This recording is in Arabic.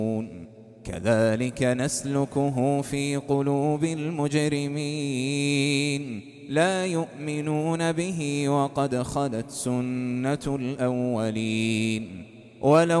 كذلك نسلكه في قلوب المجرمين لا يؤمنون به وقد خلت سنة الأولين ولو